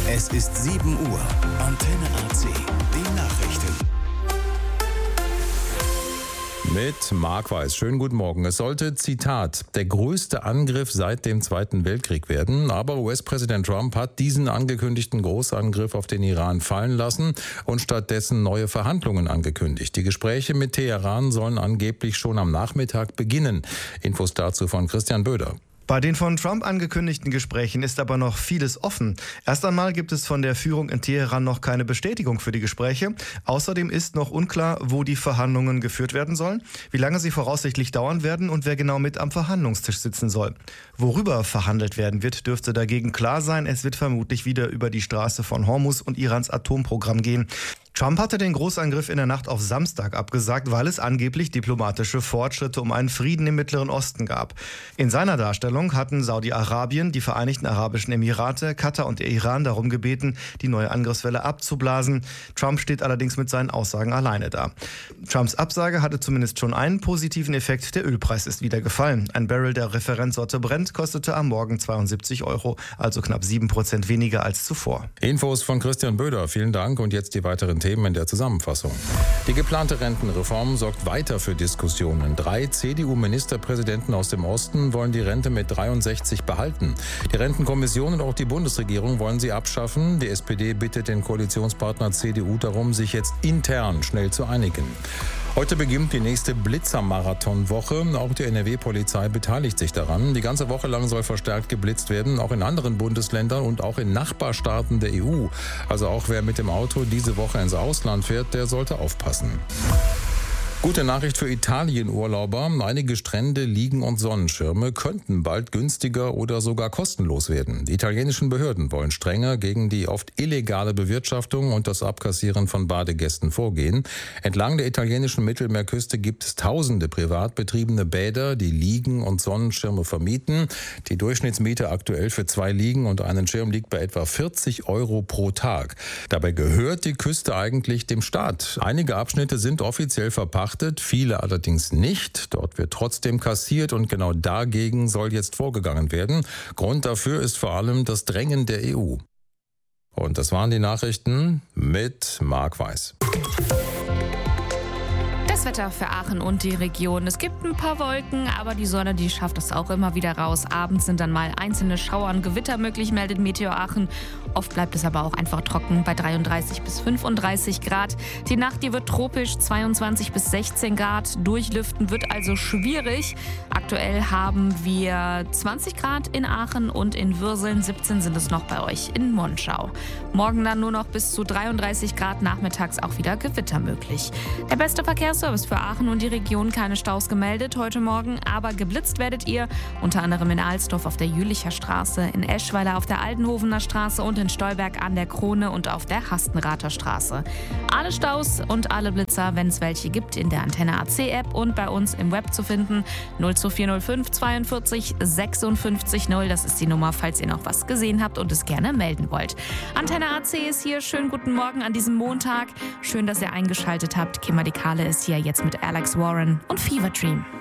Es ist 7 Uhr. Antenne AC. Die Nachrichten. Mit Marc Weiß. Schönen guten Morgen. Es sollte, Zitat, der größte Angriff seit dem Zweiten Weltkrieg werden. Aber US-Präsident Trump hat diesen angekündigten Großangriff auf den Iran fallen lassen und stattdessen neue Verhandlungen angekündigt. Die Gespräche mit Teheran sollen angeblich schon am Nachmittag beginnen. Infos dazu von Christian Böder. Bei den von Trump angekündigten Gesprächen ist aber noch vieles offen. Erst einmal gibt es von der Führung in Teheran noch keine Bestätigung für die Gespräche. Außerdem ist noch unklar, wo die Verhandlungen geführt werden sollen, wie lange sie voraussichtlich dauern werden und wer genau mit am Verhandlungstisch sitzen soll. Worüber verhandelt werden wird, dürfte dagegen klar sein. Es wird vermutlich wieder über die Straße von Hormuz und Irans Atomprogramm gehen. Trump hatte den Großangriff in der Nacht auf Samstag abgesagt, weil es angeblich diplomatische Fortschritte um einen Frieden im Mittleren Osten gab. In seiner Darstellung hatten Saudi-Arabien, die Vereinigten Arabischen Emirate, Katar und der Iran darum gebeten, die neue Angriffswelle abzublasen. Trump steht allerdings mit seinen Aussagen alleine da. Trumps Absage hatte zumindest schon einen positiven Effekt. Der Ölpreis ist wieder gefallen. Ein Barrel der Referenzsorte Brent kostete am Morgen 72 €, also knapp 7% weniger als zuvor. Infos von Christian Böder. Vielen Dank und jetzt die weiteren Themen in der Zusammenfassung. Die geplante Rentenreform sorgt weiter für Diskussionen. 3 CDU-Ministerpräsidenten aus dem Osten wollen die Rente mit 63 behalten. Die Rentenkommission und auch die Bundesregierung wollen sie abschaffen. Die SPD bittet den Koalitionspartner CDU darum, sich jetzt intern schnell zu einigen. Heute beginnt die nächste Blitzer-Marathon-Woche. Auch die NRW-Polizei beteiligt sich daran. Die ganze Woche lang soll verstärkt geblitzt werden, auch in anderen Bundesländern und auch in Nachbarstaaten der EU. Also auch wer mit dem Auto diese Woche ins Ausland fährt, der sollte aufpassen. Gute Nachricht für Italien-Urlauber. Einige Strände, Liegen und Sonnenschirme könnten bald günstiger oder sogar kostenlos werden. Die italienischen Behörden wollen strenger gegen die oft illegale Bewirtschaftung und das Abkassieren von Badegästen vorgehen. Entlang der italienischen Mittelmeerküste gibt es tausende privat betriebene Bäder, die Liegen und Sonnenschirme vermieten. Die Durchschnittsmiete aktuell für 2 Liegen und einen Schirm liegt bei etwa 40 € pro Tag. Dabei gehört die Küste eigentlich dem Staat. Einige Abschnitte sind offiziell verpachtet, viele allerdings nicht. Dort wird trotzdem kassiert und genau dagegen soll jetzt vorgegangen werden. Grund dafür ist vor allem das Drängen der EU. Und das waren die Nachrichten mit Marc Weiß. Das Wetter für Aachen und die Region. Es gibt ein paar Wolken, aber die Sonne, die schafft es auch immer wieder raus. Abends sind dann mal einzelne Schauer und Gewitter möglich, meldet Meteor Aachen. Oft bleibt es aber auch einfach trocken bei 33 bis 35 Grad. Die Nacht, die wird tropisch, 22 bis 16 Grad. Durchlüften wird also schwierig. Aktuell haben wir 20 Grad in Aachen und in Würseln. 17 sind es noch bei euch in Monschau. Morgen dann nur noch bis zu 33 Grad. Nachmittags auch wieder Gewitter möglich. Der beste Verkehrsservice für Aachen und die Region, keine Staus gemeldet heute Morgen, aber geblitzt werdet ihr, unter anderem in Alsdorf auf der Jülicher Straße, in Eschweiler auf der Altenhofener Straße und in Stolberg an der Krone und auf der Hastenrather Straße. Alle Staus und alle Blitzer, wenn es welche gibt, in der Antenne AC App und bei uns im Web zu finden. 02405 42 56 0, das ist die Nummer, falls ihr noch was gesehen habt und es gerne melden wollt. Antenne AC ist hier, schönen guten Morgen an diesem Montag. Schön, dass ihr eingeschaltet habt. Kim Radikale ist hier jetzt mit Alex Warren und Fever Dream.